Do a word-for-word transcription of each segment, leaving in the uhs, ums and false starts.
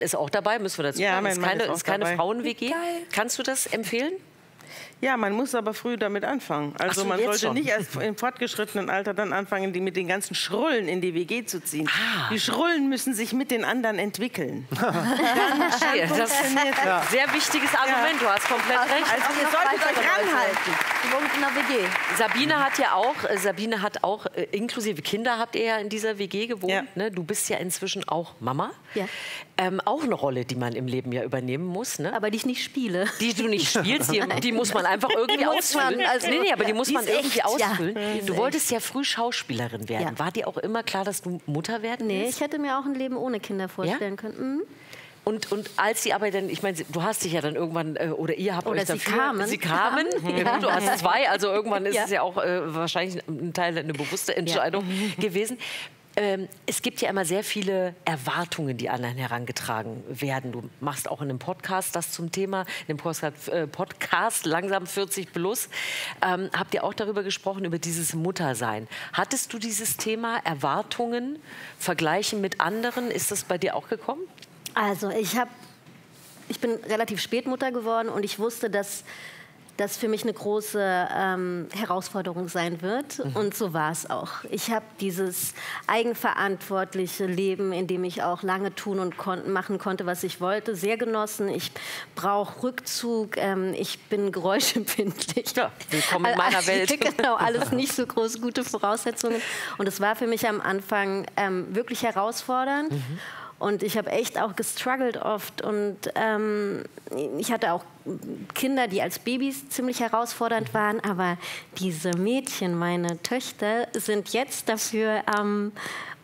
ist auch dabei, müssen wir dazu ja, sagen. Mein ist Mann keine, ist, ist keine Frauen-W G. Geil. Kannst du das empfehlen? Ja, man muss aber früh damit anfangen. Also so, man jetzt sollte schon. nicht erst im fortgeschrittenen Alter dann anfangen, die mit den ganzen Schrullen in die W G zu ziehen. Ah. Die Schrullen müssen sich mit den anderen entwickeln. Ja, das ist ein Ja. sehr wichtiges Argument, du hast komplett recht. Also ihr solltet euch ranhalten. Die wohnt in einer W G. Sabine hat ja auch, äh, Sabine hat auch, äh, inklusive Kinder habt ihr ja in dieser W G gewohnt. Ja. Ne? Du bist ja inzwischen auch Mama. Ja. Ähm, auch eine Rolle, die man im Leben ja übernehmen muss. Ne? Aber die ich nicht spiele. Die du nicht spielst, die, die muss man einfach irgendwie muss man, ausfüllen. also- nee, nee, aber die muss Die man ist irgendwie echt, ja. ausfüllen. Die ist Du echt. wolltest ja früh Schauspielerin werden. Ja. War dir auch immer klar, dass du Mutter werden Nee, willst? ich hätte mir auch ein Leben ohne Kinder vorstellen können. Mhm. Und, und als sie aber dann, ich meine, du hast dich ja dann irgendwann, äh, oder ihr habt Oder euch sie dafür... kamen. Sie kamen, Ja. genau, du hast zwei, also irgendwann ist Ja. es ja auch äh, wahrscheinlich ein Teil, eine bewusste Entscheidung gewesen. Ähm, es gibt ja immer sehr viele Erwartungen, die an einen herangetragen werden. Du machst auch in einem Podcast das zum Thema, in dem Podcast, äh, Podcast Langsam vierzig plus, ähm, habt ihr auch darüber gesprochen, über dieses Muttersein. Hattest du dieses Thema Erwartungen, Vergleichen mit anderen? Ist das bei dir auch gekommen? Also ich habe, ich bin relativ spät Mutter geworden und ich wusste, dass das für mich eine große ähm, Herausforderung sein wird. Mhm. Und so war es auch. Ich habe dieses eigenverantwortliche Leben, in dem ich auch lange tun und kon machen konnte, was ich wollte, sehr genossen. Ich brauche Rückzug. Ähm, ich bin geräuschempfindlich. Ja, willkommen in meiner Welt. Genau, alles nicht so groß gute Voraussetzungen. Und es war für mich am Anfang ähm, wirklich herausfordernd. Mhm. Und ich habe echt auch gestruggelt oft. Und ähm, ich hatte auch Kinder, die als Babys ziemlich herausfordernd waren. Aber diese Mädchen, meine Töchter, sind jetzt dafür ähm,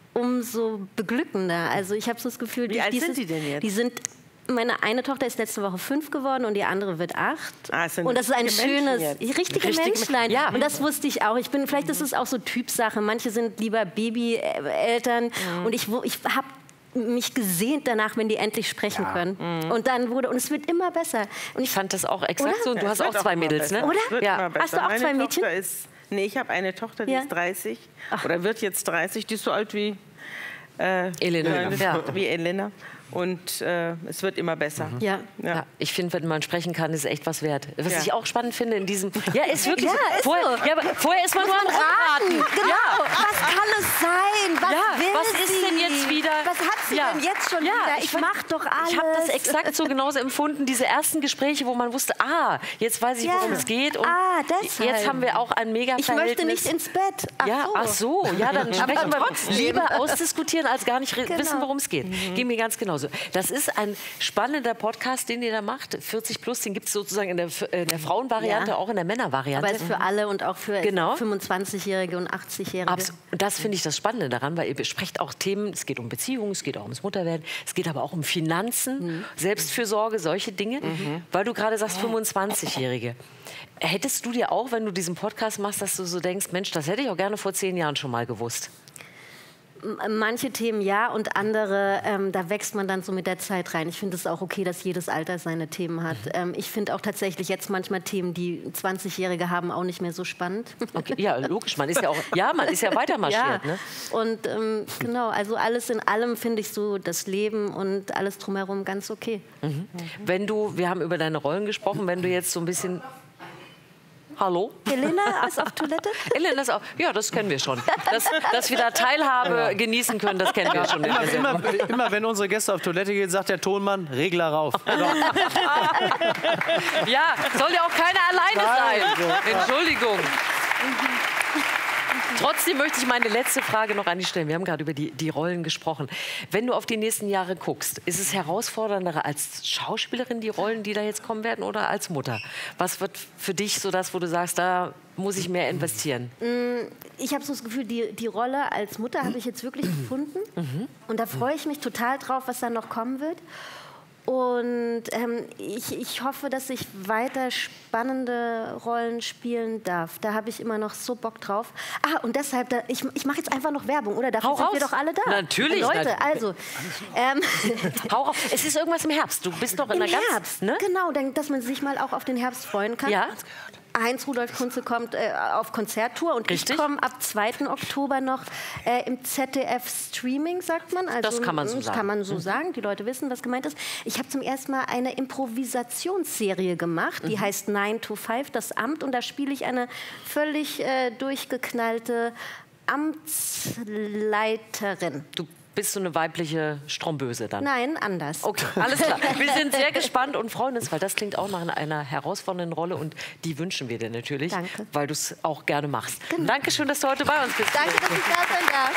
umso beglückender. Also ich habe so das Gefühl... Wie alt dieses, sind die denn jetzt? Die sind... Meine eine Tochter ist letzte Woche fünf geworden und die andere wird acht. Ah, es sind und das ist ein richtige schönes, Menschen jetzt. richtige, Richtige Menschlein. Ja. Und das wusste ich auch. Ich bin, vielleicht ist es auch so Typsache. Manche sind lieber Babyeltern. Mhm. Und ich, wo- ich habe mich gesehnt danach, wenn die endlich sprechen können. Und dann wurde, und es wird immer besser. Und ich Ich fand das auch exakt Oder? so. Und du Ja, hast es auch wird zwei immer Mädels, besser. ne? Oder? Es wird Ja. immer besser. Hast du auch Meine zwei Mädchen? Tochter ist, nee, ich habe eine Tochter, die Ja. ist dreißig. Oder wird jetzt dreißig. Die ist so alt wie... Äh, Elena. Ja. Wie Elena. Und äh, es wird immer besser. Ja. Ja. Ja, ich finde, wenn man sprechen kann, ist echt was wert. Was Ja. ich auch spannend finde in diesem... Ja, ist wirklich Ja, so. ist Vorher, so. ja, aber vorher ist man nur am Rumraten. Genau. Ja. Was kann es sein? Was Ja, will was ist sie? denn jetzt wieder? Was hat sie Ja. denn jetzt schon Ja, wieder? ich Ich fand- mach doch alles. Ich habe das exakt so genauso empfunden, diese ersten Gespräche, wo man wusste, ah, jetzt weiß ich, Ja. worum es geht. Und Ah, deshalb. jetzt haben wir auch ein mega Ich möchte nicht ins Bett. Ach ja, so. ach so, ja, dann sprechen wir trotzdem. lieber ausdiskutieren, als gar nicht Genau. wissen, worum es geht. Geht mir ganz genauso. Das ist ein spannender Podcast, den ihr da macht. vierzig plus, den gibt es sozusagen in der, in der Frauenvariante, Ja. auch in der Männervariante. Aber es ist für alle und auch für Genau. fünfundzwanzigjährige und achtzigjährige. Abs- Und das finde ich das Spannende daran, weil ihr besprecht auch Themen, es geht um Beziehungen, es geht auch ums Mutterwerden, es geht aber auch um Finanzen, Selbstfürsorge, solche Dinge. Weil du gerade sagst, fünfundzwanzigjährige. Hättest du dir auch, wenn du diesen Podcast machst, dass du so denkst, Mensch, das hätte ich auch gerne vor zehn Jahren schon mal gewusst? Manche Themen ja und andere, ähm, da wächst man dann so mit der Zeit rein. Ich finde es auch okay, dass jedes Alter seine Themen hat. Ähm, ich finde auch tatsächlich jetzt manchmal Themen, die zwanzigjährige haben, auch nicht mehr so spannend. Okay, ja, logisch, man ist ja auch, ja, man ist ja weiter marschiert. Ja. Ne? Und ähm, genau, also alles in allem finde ich so das Leben und alles drumherum ganz okay. Wenn du, wir haben über deine Rollen gesprochen, wenn du jetzt so ein bisschen... Hallo? Helena ist auf Toilette? Elena ist auch, ja, das kennen wir schon. Dass, dass wir da Teilhabe genießen können, das kennen wir schon. in der Immer, Sendung. immer, immer wenn unsere Gäste auf Toilette gehen, sagt der Tonmann, Regler rauf. Ja, soll ja auch keiner alleine Nein, sein. Entschuldigung. Trotzdem möchte ich meine letzte Frage noch an dich stellen. Wir haben gerade über die, die Rollen gesprochen. Wenn du auf die nächsten Jahre guckst, ist es herausfordernder als Schauspielerin, die Rollen, die da jetzt kommen werden, oder als Mutter? Was wird für dich so das, wo du sagst, da muss ich mehr investieren? Ich habe so das Gefühl, die, die Rolle als Mutter habe ich jetzt wirklich gefunden. Und da freue ich mich total drauf, was dann noch kommen wird. Und ähm, ich, ich hoffe, dass ich weiter spannende Rollen spielen darf. Da habe ich immer noch so Bock drauf. Ah, und deshalb, da, ich, ich mache jetzt einfach noch Werbung, oder? Dafür Hau sind wir raus. doch alle da. Natürlich, Leute, nat- also. Ähm, Hau auf. Es ist irgendwas im Herbst. Du bist doch in Im einer ganz... Herbst, Ne? genau, dann, dass man sich mal auch auf den Herbst freuen kann. Ja. Heinz Rudolf Kunze kommt äh, auf Konzerttour und Richtig. ich komme ab zweiten Oktober noch äh, im Z D F Streaming, sagt man. Also, Das kann man so das sagen. kann man so sagen. Die Leute wissen, was gemeint ist. Ich habe zum ersten Mal eine Improvisationsserie gemacht, die Mhm. heißt nine to five, das Amt. Und da spiele ich eine völlig äh, durchgeknallte Amtsleiterin. Du bist so eine weibliche Stromböse dann? Nein, anders. Okay, alles klar. Wir sind sehr gespannt und freuen uns, weil das klingt auch nach einer herausfordernden Rolle und die wünschen wir dir natürlich, Danke. weil du es auch gerne machst. Dankeschön, dass du heute bei uns bist. Danke, dass ich da sein darf.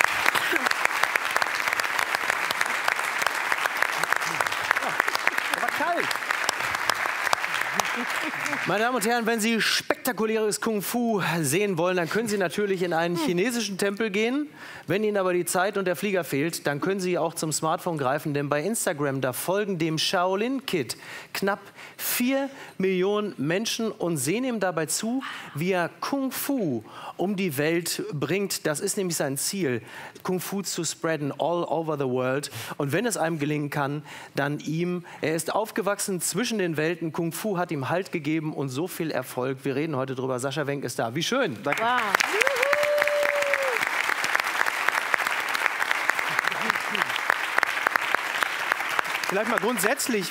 Aber kalt. Meine Damen und Herren, wenn Sie spektakuläres Kung-Fu sehen wollen, dann können Sie natürlich in einen chinesischen Tempel gehen. Wenn Ihnen aber die Zeit und der Flieger fehlt, dann können Sie auch zum Smartphone greifen, denn bei Instagram, da folgen dem Shaolin Kid knapp vier Millionen Menschen und sehen ihm dabei zu, wie er Kung-Fu um die Welt bringt. Das ist nämlich sein Ziel, Kung-Fu zu spreaden all over the world. Und wenn es einem gelingen kann, dann ihm. Er ist aufgewachsen zwischen den Welten. Kung-Fu hat ihm Halt gegeben und so viel Erfolg. Wir reden heute drüber. Sascha Wenk ist da. Wie schön. Danke. Wow. Vielleicht mal grundsätzlich,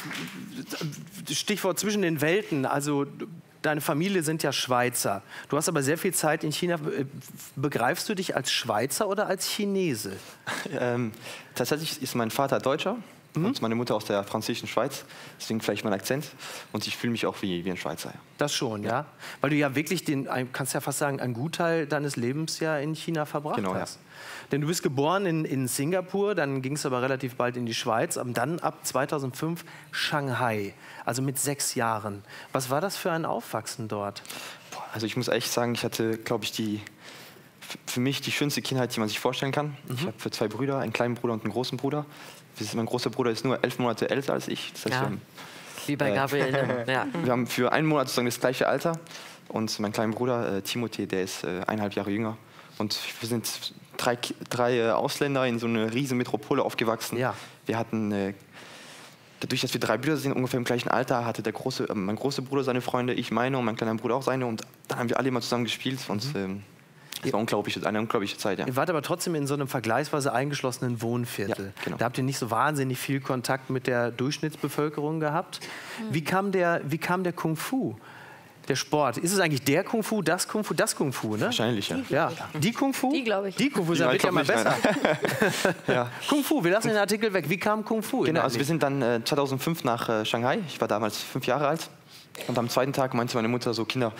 Stichwort zwischen den Welten. Also deine Familie sind ja Schweizer. Du hast aber sehr viel Zeit in China. Begreifst du dich als Schweizer oder als Chinese? Ähm, tatsächlich ist mein Vater Deutscher mhm. und meine Mutter aus der französischen Schweiz. Deswegen vielleicht mein Akzent. Und ich fühle mich auch wie, wie ein Schweizer. Ja. Das schon, ja? Weil du ja wirklich, den, kannst ja fast sagen, einen Gutteil deines Lebens ja in China verbracht Genau, hast. ja. Denn du bist geboren in, in Singapur, dann ging es aber relativ bald in die Schweiz, und dann ab zweitausendfünf Shanghai, also mit sechs Jahren. Was war das für ein Aufwachsen dort? Boah, also ich muss echt sagen, ich hatte, glaube ich, die, für mich die schönste Kindheit, die man sich vorstellen kann. Mhm. Ich habe für zwei Brüder, einen kleinen Bruder und einen großen Bruder. Mein großer Bruder ist nur elf Monate älter als ich. Das heißt, Ja. wir haben, Wie bei Gabriel. Ne? Ja. wir haben für einen Monat sozusagen das gleiche Alter. Und mein kleiner Bruder, äh, Timothée, der ist äh, eineinhalb Jahre jünger. Und wir sind drei, drei äh, Ausländer in so einer riesen Metropole aufgewachsen. Ja. Wir hatten, äh, dadurch, dass wir drei Brüder sind, ungefähr im gleichen Alter, hatte der große, äh, mein großer Bruder seine Freunde, ich meine und mein kleiner Bruder auch seine. Und dann haben wir alle immer zusammen gespielt. Und ähm, es war unglaublich, eine unglaubliche Zeit. Ja. Ihr wart aber trotzdem in so einem vergleichsweise eingeschlossenen Wohnviertel. Ja, genau. Da habt ihr nicht so wahnsinnig viel Kontakt mit der Durchschnittsbevölkerung gehabt. Wie kam der, wie kam der Kung-Fu? Der Sport. Ist es eigentlich der Kung-Fu, das Kung-Fu, das Kung-Fu, ne? Wahrscheinlich, ja. Ja. Die Kung-Fu? Die, glaube ich. Die Kung-Fu, Ja, das ich wird ja glaub mal nicht, besser. Ja. Kung-Fu, wir lassen den Artikel weg. Wie kam Kung-Fu? in Genau, dein also wir Leben? sind dann äh, zweitausendfünf nach äh, Shanghai. Ich war damals fünf Jahre alt. Und am zweiten Tag meinte meine Mutter so, Kinder,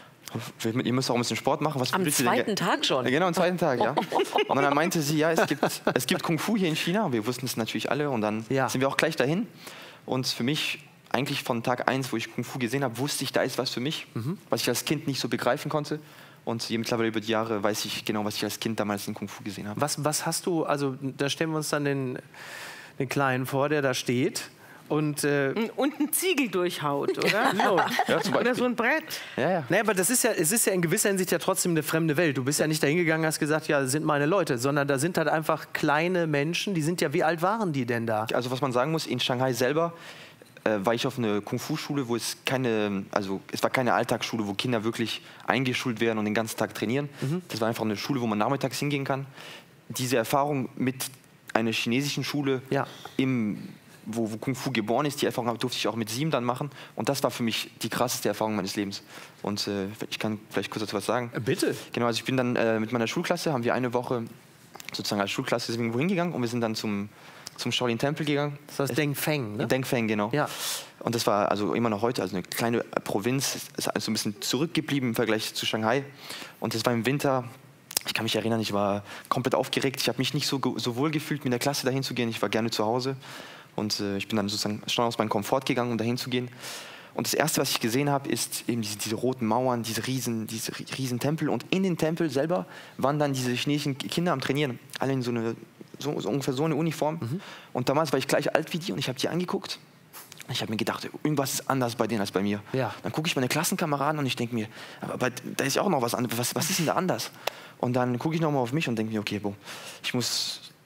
ihr müsst auch ein bisschen Sport machen. Was Am willst du denn zweiten ge- Tag schon? Ja, genau, am zweiten Tag, ja. Und dann meinte sie, ja, es gibt, es gibt Kung Fu hier in China. Wir wussten es natürlich alle. Und dann Ja. sind wir auch gleich dahin. Und für mich, eigentlich von Tag eins, wo ich Kung Fu gesehen habe, wusste ich, da ist was für mich, Mhm. was ich als Kind nicht so begreifen konnte. Und mittlerweile über die Jahre weiß ich genau, was ich als Kind damals in Kung Fu gesehen habe. Was, was hast du, also da stellen wir uns dann den, den Kleinen vor, der da steht. Und, äh, Und einen Ziegel durchhaut, oder? Ja, zum Oder Beispiel. so ein Brett. Ja, ja. naja, aber das ist ja, es ist ja in gewisser Hinsicht ja trotzdem eine fremde Welt. Du bist ja nicht dahin gegangen, hast gesagt, ja, das sind meine Leute, sondern da sind halt einfach kleine Menschen, die sind ja, wie alt waren die denn da? Also was man sagen muss, in Shanghai selber äh, war ich auf eine Kung-Fu-Schule, wo es keine, also es war keine Alltagsschule, wo Kinder wirklich eingeschult werden und den ganzen Tag trainieren. Mhm. Das war einfach eine Schule, wo man nachmittags hingehen kann. Diese Erfahrung mit einer chinesischen Schule, Ja. im, wo, wo Kung-Fu geboren ist, die Erfahrung durfte ich auch mit sieben dann machen. Und das war für mich die krasseste Erfahrung meines Lebens. Und äh, ich kann vielleicht kurz dazu was sagen. Bitte. Genau, also ich bin dann äh, mit meiner Schulklasse, haben wir eine Woche sozusagen als Schulklasse sind wir irgendwo hingegangen und wir sind dann zum, zum Shaolin-Tempel gegangen. Das heißt Deng Feng, ne? Deng Feng, genau. Ja. Und das war also immer noch heute, also eine kleine Provinz, ist also ein bisschen zurückgeblieben im Vergleich zu Shanghai. Und das war im Winter, ich kann mich erinnern, ich war komplett aufgeregt. Ich habe mich nicht so, ge- so wohl gefühlt, mit der Klasse dahin zu gehen. Ich war gerne zu Hause. Und äh, ich bin dann sozusagen schon aus meinem Komfort gegangen, um dahin zu gehen. Und das Erste, was ich gesehen habe, ist eben diese, diese roten Mauern, diese riesen, diese ri- riesen Tempel. Und in den Tempel selber waren dann diese chinesischen Kinder am Trainieren. Alle in so, eine, so, so ungefähr so eine Uniform. Mhm. Und damals war ich gleich alt wie die und ich habe die angeguckt. Und ich habe mir gedacht, irgendwas ist anders bei denen als bei mir. Ja. Dann gucke ich meine Klassenkameraden und ich denke mir, aber bei, da ist ja auch noch was anderes. Was, was ist denn da anders? Und dann gucke ich nochmal auf mich und denke mir, okay, boah, ich muss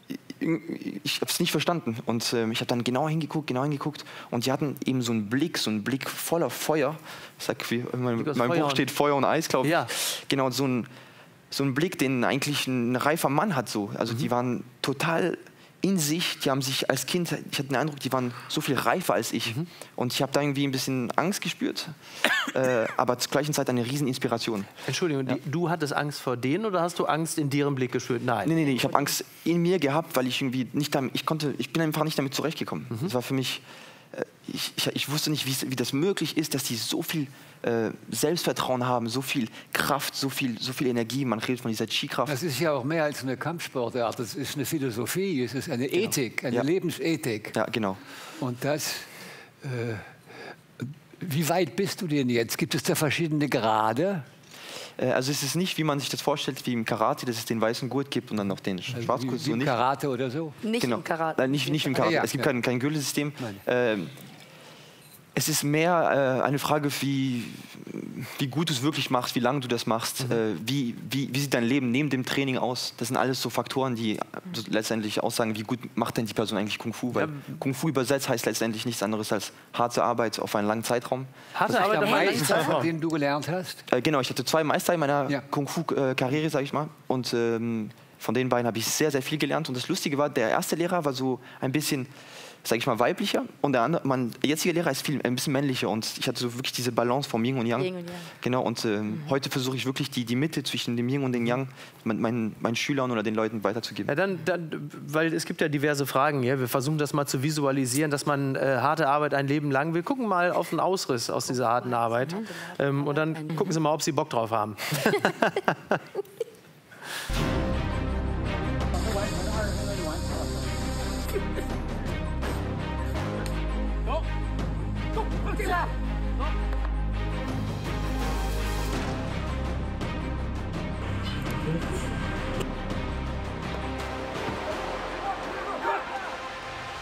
ich habe es nicht verstanden. Und äh, ich habe dann genau hingeguckt, genau hingeguckt. Und die hatten eben so einen Blick, so einen Blick voller Feuer. Ich sag, wie in meinem Buch steht Feuer und Eis, glaube ich. Ja. Genau, so ein, so ein Blick, den eigentlich ein reifer Mann hat. So. Also mhm. die waren total in sich, die haben sich als Kind, ich hatte den Eindruck, die waren so viel reifer als ich. Mhm. Und ich habe da irgendwie ein bisschen Angst gespürt, äh, aber zur gleichen Zeit eine riesen Inspiration. Entschuldigung, ja. die, du hattest Angst vor denen oder hast du Angst in deren Blick gespürt? Nein. Nee, nee, nee, ich habe Angst in mir gehabt, weil ich irgendwie nicht damit, ich konnte, ich bin einfach nicht damit zurechtgekommen. Mhm. Das war für mich, äh, ich, ich, ich wusste nicht, wie, wie das möglich ist, dass die so viel äh, Selbstvertrauen haben, so viel Kraft, so viel, so viel Energie. Man redet von dieser Chi-Kraft. Das ist ja auch mehr als eine Kampfsportart. Das ist eine Philosophie, es ist eine Ethik, genau. eine ja. Lebensethik. Ja, genau. Und das, äh, wie weit bist du denn jetzt? Gibt es da verschiedene Grade? Äh, also es ist nicht, wie man sich das vorstellt, wie im Karate, dass es den weißen Gurt gibt und dann noch den also Schwarzgurt. Wie, wie im so Karate oder so? Nicht genau. im Karate. Nein, nicht, nicht im Karate. Ah, ja, es gibt ja. kein, kein Gürtelsystem. Ähm, es ist mehr äh, eine Frage, wie, wie gut du es wirklich machst, wie lange du das machst, mhm. äh, wie, wie, wie sieht dein Leben neben dem Training aus. Das sind alles so Faktoren, die so letztendlich aussagen, wie gut macht denn die Person eigentlich Kung Fu. Weil ja. Kung Fu übersetzt heißt letztendlich nichts anderes als harte Arbeit auf einen langen Zeitraum. Harte Arbeit auf einen langen Zeitraum, den du gelernt hast? Äh, genau, ich hatte zwei Meister in meiner ja. Kung Fu-Karriere, sage ich mal. Und ähm, von den beiden habe ich sehr, sehr viel gelernt. Und das Lustige war, der erste Lehrer war so ein bisschen, sage ich mal, weiblicher und der andere, mein jetziger Lehrer ist viel, ein bisschen männlicher und ich hatte so wirklich diese Balance vom Yin und Yang. Yin und Yang. Genau, und äh, mhm. heute versuche ich wirklich die, die Mitte zwischen dem Yin und dem Yang meinen, meinen Schülern oder den Leuten weiterzugeben. Ja, dann, dann, weil es gibt ja diverse Fragen hier. Wir versuchen das mal zu visualisieren, dass man äh, harte Arbeit ein Leben lang. Wir gucken mal auf einen Ausriss aus dieser harten Arbeit ähm, und dann gucken Sie mal, ob Sie Bock drauf haben.